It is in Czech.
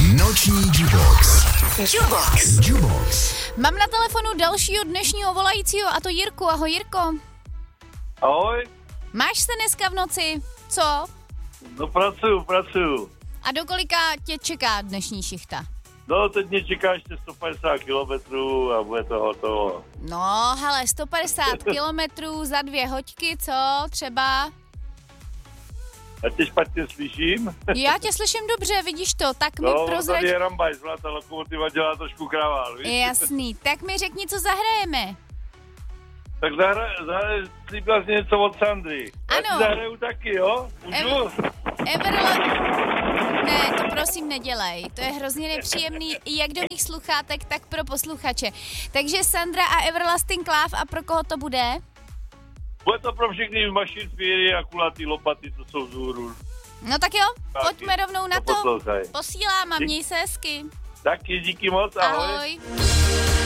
Noční Jubox. Mám na telefonu dalšího dnešního volajícího, a to Jirku. Ahoj, Jirko. Ahoj. Máš se dneska v noci? Co? No pracuju. A do kolika tě čeká dnešní šichta? No, teď mě čeká ještě 150 kilometrů a bude to hotovo. No, hele, 150 kilometrů za 2 hoďky, co třeba? Já tě špatně slyším. Já tě slyším dobře, vidíš to, tak mi No, prozrať... tady je rambaj, ta lokomotiva dělá trošku kravál, víš? Jasný, tak mi řekni, co zahrajeme. Tak slíbila jsi něco od Sandry. Ano. Já ti zahraju taky, jo? Můžu? Ne, to prosím nedělej, to je hrozně nepříjemný jak do mých sluchátek, tak pro posluchače. Takže Sandra a Everlasting Love, a pro koho to bude? Bude to pro všechny Machine Fury a kulatý lopaty, co jsou vzhůru. No tak jo, Taky. pojďme rovnou na to. Poslouchaj. Posílám a měj se hezky. Taky, díky moc, ahoj. Ahoj.